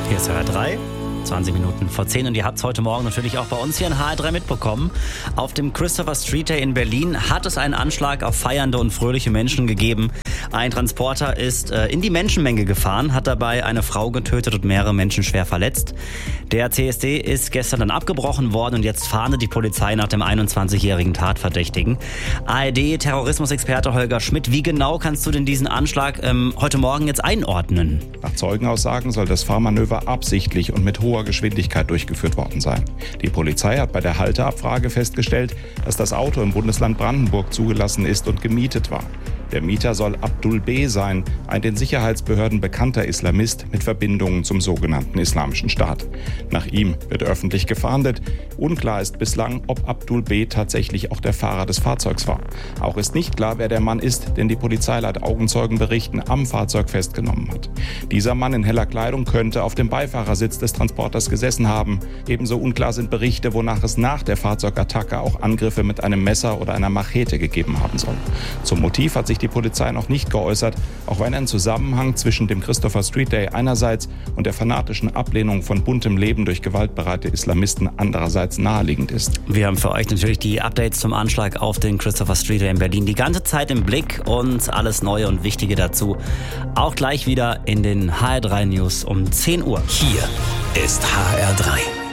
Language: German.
Hier ist HR3, 20 Minuten vor 10 und ihr habt es heute Morgen natürlich auch bei uns hier in HR3 mitbekommen. Auf dem Christopher Street Day in Berlin hat es einen Anschlag auf feiernde und fröhliche Menschen gegeben. Ein Transporter ist in die Menschenmenge gefahren, hat dabei eine Frau getötet und mehrere Menschen schwer verletzt. Der CSD ist gestern dann abgebrochen worden und jetzt fahndet die Polizei nach dem 21-jährigen Tatverdächtigen. ARD-Terrorismusexperte Holger Schmidt, wie genau kannst du denn diesen Anschlag heute Morgen jetzt einordnen? Nach Zeugenaussagen soll das Fahrmanöver absichtlich und mit hoher Geschwindigkeit durchgeführt worden sein. Die Polizei hat bei der Halteabfrage festgestellt, dass das Auto im Bundesland Brandenburg zugelassen ist und gemietet war. Der Mieter soll Abdul B. sein, ein den Sicherheitsbehörden bekannter Islamist mit Verbindungen zum sogenannten Islamischen Staat. Nach ihm wird öffentlich gefahndet. Unklar ist bislang, ob Abdul B. tatsächlich auch der Fahrer des Fahrzeugs war. Auch ist nicht klar, wer der Mann ist, den die Polizei laut Augenzeugenberichten am Fahrzeug festgenommen hat. Dieser Mann in heller Kleidung könnte auf dem Beifahrersitz des Transporters gesessen haben. Ebenso unklar sind Berichte, wonach es nach der Fahrzeugattacke auch Angriffe mit einem Messer oder einer Machete gegeben haben soll. Zum Motiv hat sich die Polizei noch nicht geäußert, auch wenn ein Zusammenhang zwischen dem Christopher Street Day einerseits und der fanatischen Ablehnung von buntem Leben durch gewaltbereite Islamisten andererseits naheliegend ist. Wir haben für euch natürlich die Updates zum Anschlag auf den Christopher Street Day in Berlin die ganze Zeit im Blick und alles Neue und Wichtige dazu auch gleich wieder in den HR3 News um 10 Uhr. Hier ist HR3.